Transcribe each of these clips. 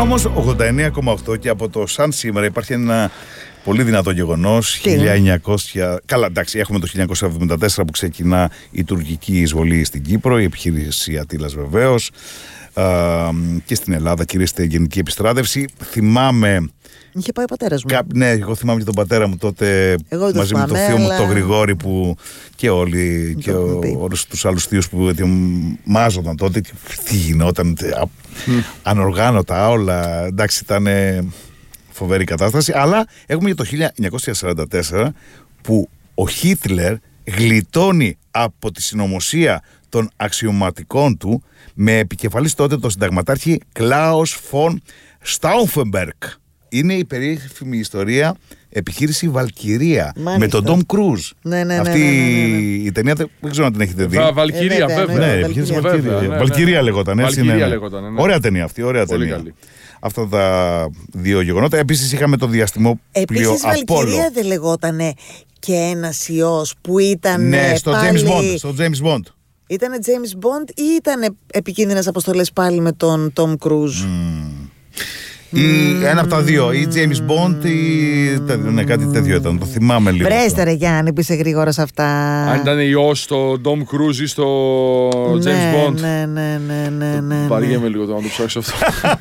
όμως 89,8 και από το σαν σήμερα υπάρχει ένα πολύ δυνατό γεγονός. 1900. Καλά, εντάξει, έχουμε το 1974 που ξεκινά η τουρκική εισβολή στην Κύπρο, η επιχείρηση Ατήλας βεβαίως. Και στην Ελλάδα κηρύσσεται γενική επιστράτευση. Θυμάμαι. Είχε πάει ο πατέρας μου. Ναι, εγώ θυμάμαι και τον πατέρα μου τότε μαζί με τον θείο μου, τον Γρηγόρη, που και όλοι και όλους τους άλλους θείους που ετοιμάζονταν τότε. Τι γινόταν, ανοργάνωτα όλα. Εντάξει, ήταν φοβερή κατάσταση. Αλλά έχουμε και το 1944 που ο Χίτλερ γλιτώνει από τη συνωμοσία των αξιωματικών του με επικεφαλής τότε τον συνταγματάρχη Κλάους Φον Στάουφενμπεργκ. Είναι η περίφημη ιστορία επιχείρηση Βαλκυρία. Μάλιστα. Με τον Τόμ Κρούζ. Ναι. Αυτή η ταινία δεν ξέρω αν την έχετε δει. Βαλκυρία, βέβαια. Ναι, επιχείρηση Βαλκυρία. Βαλκυρία λεγόταν. Ωραία ταινία αυτή. Ωραία ταινία. Καλή. Αυτά τα δύο γεγονότα. Επίσης είχαμε το διαστημόπλοιο Απόλλω. Επίσης Βαλκυρία δεν λεγότανε και ένας ιός που ήταν. Ναι, στο James Bond. Ήτανε James Bond ή ήτανε επικίνδυνες αποστολές πάλι με τον Tom Cruise? Ένα από τα δύο, ή James Bond ή κάτι τέτοιο ήταν, το θυμάμαι λίγο. Βρέστε ρε Γιάννη που είσαι γρήγορα σε αυτά. Αν ήταν ιός στο Tom Cruise ή στο James Bond. Ναι. Παρήγαμε λίγο το να το ψάξω αυτό.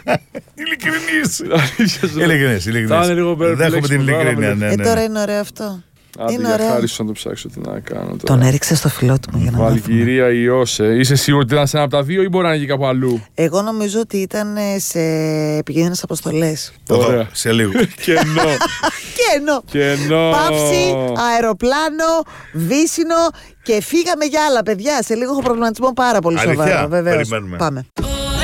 Ειλικρινής. Δέχομαι την ειλικρίνεια. Τώρα είναι ωραίο αυτό. Άντε, για χάριστο να το ψάξω, τι να κάνω τώρα. Τον έριξε στο φιλότιμο για να μάθουμε. Βαλκυρία ή Ιώσε. Είσαι σίγουρη ότι ήταν σε ένα από τα δύο ή μπορεί να είναι και κάπου αλλού? Εγώ νομίζω ότι ήταν σε επικίνδυνες αποστολές. Ωραία. Σε λίγο. Κενό. Πάυση, αεροπλάνο, βύσσινο και φύγαμε για άλλα, παιδιά. Σε λίγο έχω προβληματισμό πάρα πολύ σοβαρό. Βεβαίως. Περιμένουμε. Πάμε.